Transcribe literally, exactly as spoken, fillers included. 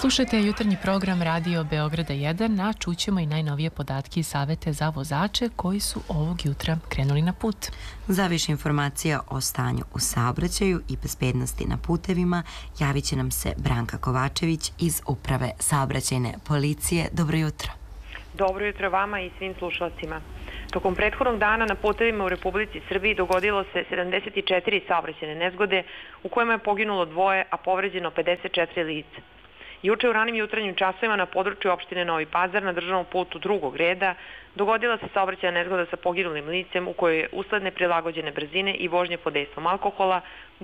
Slušajte jutarnji program Radio Beograda jedan, a čućemo i najnovije podatke i savete za vozače koji su ovog jutra krenuli na put. Za više informacija o stanju u saobraćaju i bezbednosti na putevima javit će nam se Branka Kovačević iz Uprave saobraćajne policije. Dobro jutro. Dobro jutro vama i svim slušalcima. Tokom prethodnog dana na putevima u Republici Srbiji dogodilo se sedamdeset četiri saobraćajne nezgode u kojima je poginulo dvoje, a povređeno pedeset četiri lica. Juče u ranim jutarnjim časovima na području opštine Novi Pazar na državnom putu drugog reda dogodila se saobraćajna nezgoda sa poginulim licem u kojoj je usled neprilagođene brzine i vožnje pod dejstvom alkohola